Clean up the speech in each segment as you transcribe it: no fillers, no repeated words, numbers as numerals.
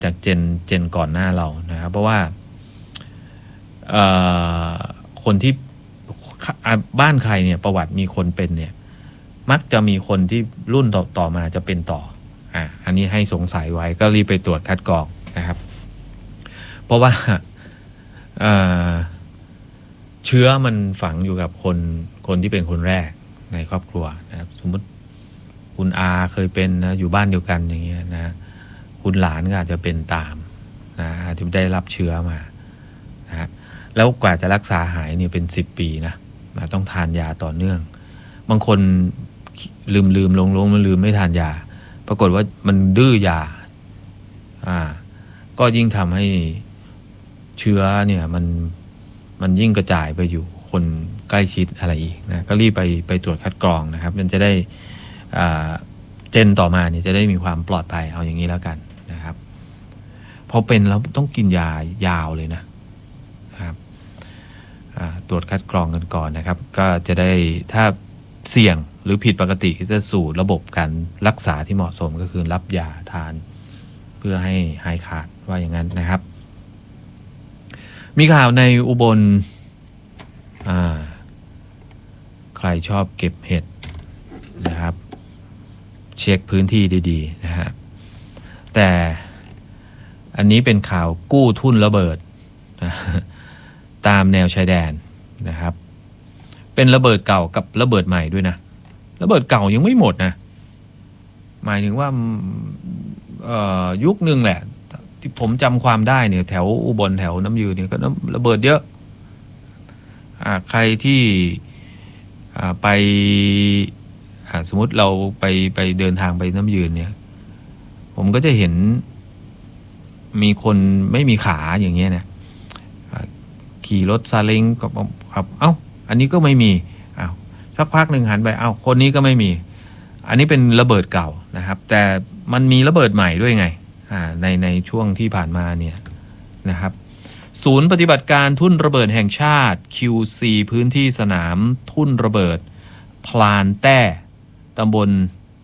จากเจนก่อนหน้าเรานะครับเพราะว่าคนที่บ้านใครเนี่ยประวัติมีคนเป็นเนี่ยมักจะมีคนที่รุ่นต่อมาจะเป็นต่ออันนี้ให้สงสัยไว้ก็รีบไปตรวจคัดกรองนะครับเพราะว่าเชื้อมันฝังอยู่กับคนที่เป็นคนแรกในครอบครัวนะครับสมมติคุณอาเคยเป็นนะอยู่บ้านเดียวกันอย่างเงี้ยนะคุณหลานก็อาจจะเป็นตามนะอาจจะได้รับเชื้อมานะแล้วกว่าจะรักษาหายเนี่ยเป็น10 ปีนะต้องทานยาต่อเนื่องบางคนลืมลงมันลืมไม่ทานยาปรากฏว่ามันดื้อยาก็ยิ่งทำให้เชื้อเนี่ยมันยิ่งกระจายไปอยู่คนใกล้ชิดอะไรอีกนะก็รีบไปตรวจคัดกรองนะครับมันจะได้เจนต่อมาเนี่ยจะได้มีความปลอดภัยเอาอย่างนี้แล้วกันนะครับพอเป็นแล้วต้องกินยายาวเลยนะครับตรวจคัดกรองกันก่อนนะครับก็จะได้ถ้าเสี่ยงหรือผิดปกติจะสู่ระบบการรักษาที่เหมาะสมก็คือรับยาทานเพื่อให้หายขาดว่าอย่างนั้นนะครับมีข่าวในอุบลใครชอบเก็บเห็ดนะครับเช็คพื้นที่ดีๆนะฮะแต่อันนี้เป็นข่าวกู้ทุ่นระเบิดนะตามแนวชายแดนนะครับเป็นระเบิดเก่ากับระเบิดใหม่ด้วยนะระเบิดเก่ายังไม่หมดนะหมายถึงว่ายุคนึงแหละที่ผมจำความได้เนี่ยแถวอุบลแถวน้ำยืนเนี่ยก็ระเบิดเยอะใครที่ไปสมมติเราไปเดินทางไปน้ำยืนเนี่ยผมก็จะเห็นมีคนไม่มีขาอย่างเงี้ยนะขี่รถซาเล้งกับอันนี้ก็ไม่มีสักพักหนึ่งหันไปคนนี้ก็ไม่มีอันนี้เป็นระเบิดเก่านะครับแต่มันมีระเบิดใหม่ด้วยไงในช่วงที่ผ่านมาเนี่ยนะครับศูนย์ปฏิบัติการทุ่นระเบิดแห่งชาติ QC พื้นที่สนามทุ่นระเบิดพลานแต้ตำบล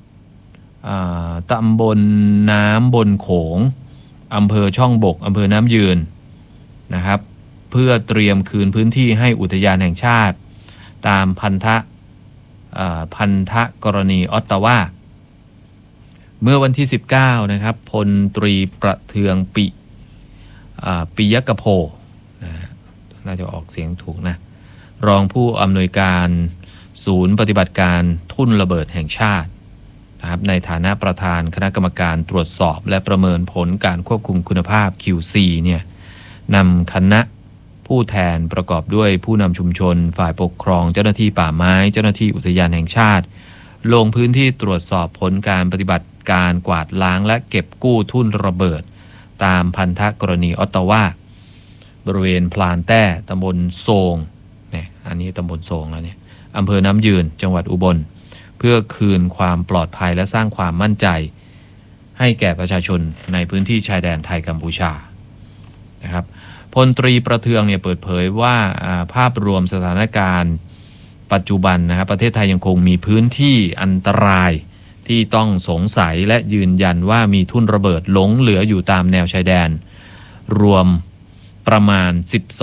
น้ำบนโขงอำเภอช่องบกอำเภอน้ำยืนนะครับเพื่อเตรียมคืนพื้นที่ให้อุทยานแห่งชาติตามพันธกรณีออตตาวาเมื่อวันที่19นะครับพลตรีประเทืองปิยกโพน่าจะออกเสียงถูกนะรองผู้อำนวยการศูนย์ปฏิบัติการทุ่นระเบิดแห่งชาตินะครับในฐานะประธานคณะกรรมการตรวจสอบและประเมินผลการควบคุมคุณภาพ QC เนี่ยนำคณะผู้แทนประกอบด้วยผู้นำชุมชนฝ่ายปกครองเจ้าหน้าที่ป่าไม้เจ้าหน้าที่อุทยานแห่งชาติลงพื้นที่ตรวจสอบผลการปฏิบัติการกวาดล้างและเก็บกู้ทุ่นระเบิดตามพันธกรณีออตตาวาบริเวณพลานแต้ตำบลโซงเนี่ยอันนี้ตำบลโซงแล้วเนี่ยอำเภอน้ำยืนจังหวัดอุบลเพื่อคืนความปลอดภัยและสร้างความมั่นใจให้แก่ประชาชนในพื้นที่ชายแดนไทยกัมพูชานะครับพลตรีประเทืองเนี่ยเปิดเผยว่าภาพรวมสถานการณ์ปัจจุบันนะครับประเทศไทยยังคงมีพื้นที่อันตรายที่ต้องสงสัยและยืนยันว่ามีทุ่นระเบิดหลงเหลืออยู่ตามแนวชายแดนรวมประมาณ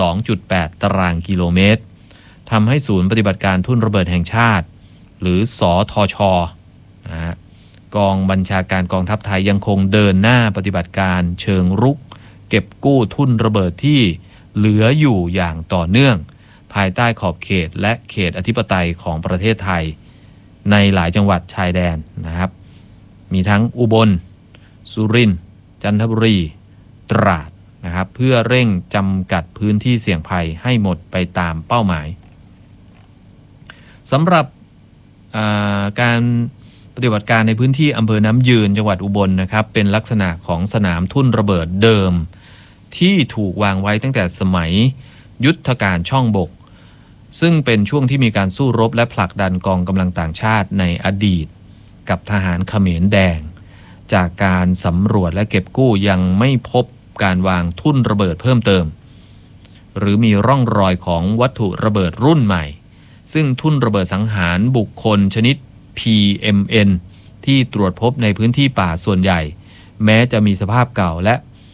12.8 ตารางกิโลเมตรทำให้ศูนย์ปฏิบัติการทุ่นระเบิดแห่งชาติหรือสทช.กองบัญชาการกองทัพไทยยังคงเดินหน้าปฏิบัติการเชิงรุกเก็บกู้ทุ่นระเบิดที่เหลืออยู่อย่างต่อเนื่องภายใต้ขอบเขตและเขตอธิปไตยของประเทศไทยในหลายจังหวัดชายแดนนะครับมีทั้งอุบลสุรินทร์จันทบุรีตราดนะครับเพื่อเร่งจำกัดพื้นที่เสี่ยงภัยให้หมดไปตามเป้าหมายสำหรับการปฏิบัติการในพื้นที่อำเภอน้ำยืนจังหวัดอุบลนะครับเป็นลักษณะของสนามทุ่นระเบิดเดิมที่ถูกวางไว้ตั้งแต่สมัยยุทธการช่องบกซึ่งเป็นช่วงที่มีการสู้รบและผลักดันกองกำลังต่างชาติในอดีตกับทหารเขมรแดงจากการสำรวจและเก็บกู้ยังไม่พบการวางทุ่นระเบิดเพิ่มเติมหรือมีร่องรอยของวัตถุระเบิดรุ่นใหม่ซึ่งทุ่นระเบิดสังหารบุคคลชนิด PMN ที่ตรวจพบในพื้นที่ป่าส่วนใหญ่แม้จะมีสภาพเก่าและ